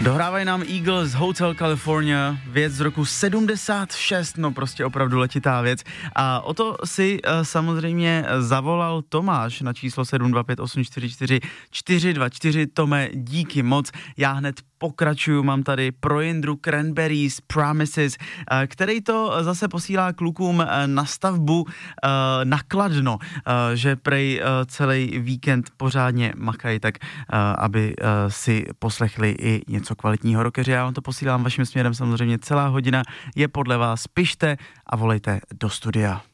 Dohrávají nám Eagles Hotel California, věc z roku 76, no prostě opravdu letitá věc. A o to si samozřejmě zavolal Tomáš na číslo 725844424. Tome, díky moc. Já hned pokračuju, mám tady pro Jindru Cranberries Promises, který to zase posílá klukům na stavbu na Kladno, že prej celý víkend pořádně makají, tak aby si poslechli i něco kvalitního. Rockeři, já vám to posílám vaším směrem, samozřejmě celá hodina je podle vás. Pište a volejte do studia.